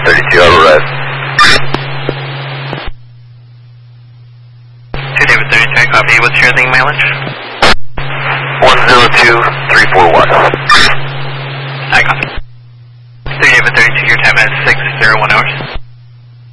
32, I'll arrive. 2 David 32, copy. What's your thing mileage? 102341.